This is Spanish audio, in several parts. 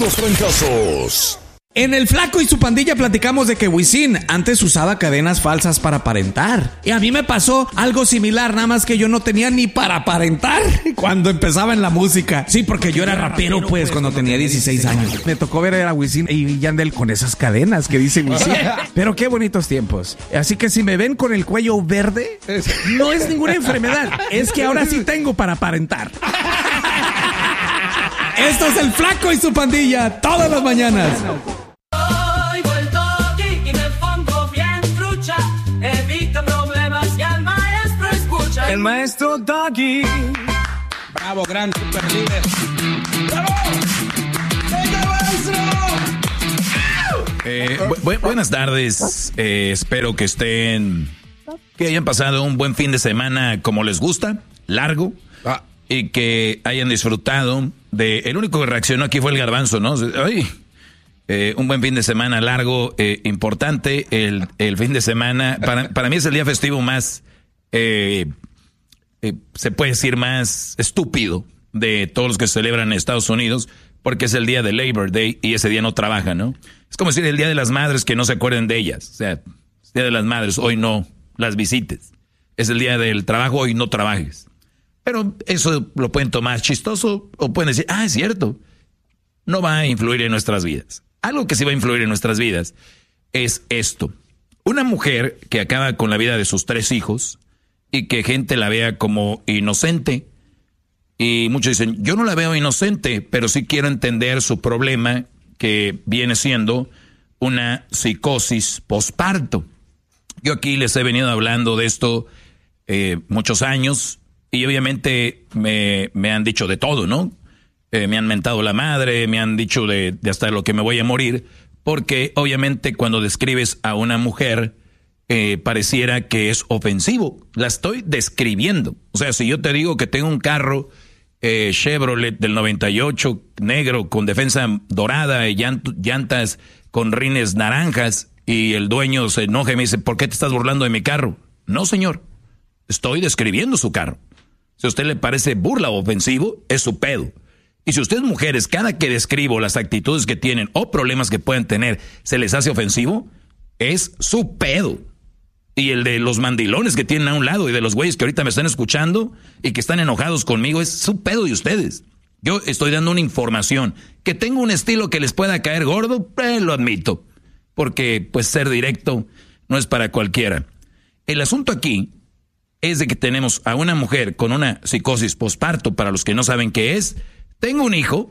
los trancazos. En El Flaco y su pandilla platicamos de que Wisin antes usaba cadenas falsas para aparentar. Y a mí me pasó algo similar, nada más que yo no tenía ni para aparentar cuando empezaba en la música. Sí, porque yo era rapero pues cuando tenía 16 años. Me tocó ver a Wisin y Yandel con esas cadenas que dice Wisin. Pero qué bonitos tiempos. Así que si me ven con el cuello verde, no es ninguna enfermedad. Es que ahora sí tengo para aparentar. Esto es El Flaco y su pandilla, todas las mañanas. El maestro Doggy. Bravo, gran super líder. ¡Bravo! ¡Venga, maestro! Buenas tardes. Espero que hayan pasado un buen fin de semana como les gusta, largo, y que hayan disfrutado de. El único que reaccionó aquí fue el Garbanzo, ¿no? Ay, un buen fin de semana largo, importante. El fin de semana, para mí es el día festivo más. Se puede decir más estúpido de todos los que se celebran en Estados Unidos, porque es el día de Labor Day y ese día no trabajan, ¿no? Es como decir el día de las madres que no se acuerden de ellas. O sea, es día de las madres, hoy no las visites. Es el día del trabajo, hoy no trabajes. Pero eso lo pueden tomar chistoso o pueden decir, es cierto. No va a influir en nuestras vidas. Algo que sí va a influir en nuestras vidas es esto. Una mujer que acaba con la vida de sus 3 hijos y que gente la vea como inocente. Y muchos dicen, yo no la veo inocente, pero sí quiero entender su problema, que viene siendo una psicosis posparto. Yo aquí les he venido hablando de esto muchos años y obviamente me han dicho de todo, ¿no? Me han mentado la madre, me han dicho de hasta lo que me voy a morir, porque obviamente cuando describes a una mujer pareciera que es ofensivo. La estoy describiendo. O sea, si yo te digo que tengo un carro Chevrolet del 98, negro, con defensa dorada y llantas con rines naranjas, y el dueño se enoja y me dice, ¿por qué te estás burlando de mi carro? No, señor, estoy describiendo su carro. Si a usted le parece burla o ofensivo, es su pedo. Y si ustedes mujeres, cada que describo las actitudes que tienen o problemas que pueden tener, se les hace ofensivo, es su pedo. Y el de los mandilones que tienen a un lado y de los güeyes que ahorita me están escuchando y que están enojados conmigo, es su pedo de ustedes. Yo estoy dando una información. Que tengo un estilo que les pueda caer gordo, lo admito. Porque pues ser directo no es para cualquiera. El asunto aquí es de que tenemos a una mujer con una psicosis posparto, para los que no saben qué es. Tengo un hijo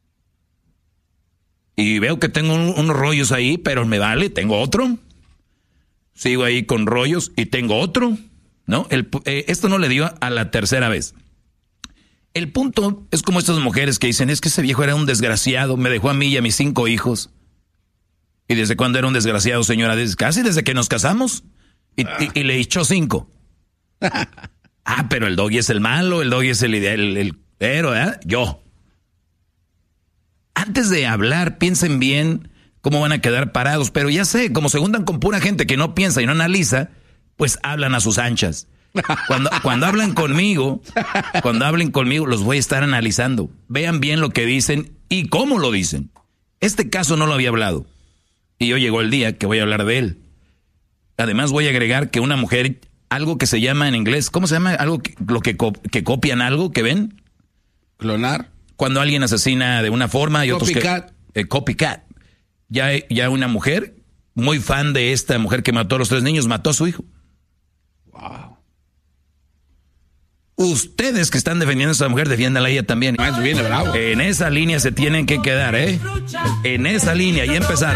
y veo que tengo unos rollos ahí, pero me vale, tengo otro. Sigo ahí con rollos y tengo otro, ¿no? Esto no le dio a la tercera vez. El punto es como estas mujeres que dicen, es que ese viejo era un desgraciado, me dejó a mí y a mis 5 hijos. ¿Y desde cuándo era un desgraciado, señora? Casi desde que nos casamos y le echó 5. Pero el doggy es el malo, el doggy es el héroe, ¿eh? Yo. Antes de hablar, piensen bien cómo van a quedar parados, pero ya sé, como se juntan con pura gente que no piensa y no analiza, pues hablan a sus anchas. Cuando hablen conmigo, los voy a estar analizando. Vean bien lo que dicen y cómo lo dicen. Este caso no lo había hablado y hoy llegó el día que voy a hablar de él. Además voy a agregar que una mujer, algo que se llama en inglés, ¿cómo se llama? Algo que copian algo, que ven. Clonar. Cuando alguien asesina de una forma y otros Copycat. Copycat. Ya una mujer, muy fan de esta mujer que mató a los 3 niños, mató a su hijo. Wow. Ustedes que están defendiendo a esa mujer, defiéndanla a ella también. Viene bravo. En esa línea se tienen que quedar, ¿eh? En esa línea, y empezaron.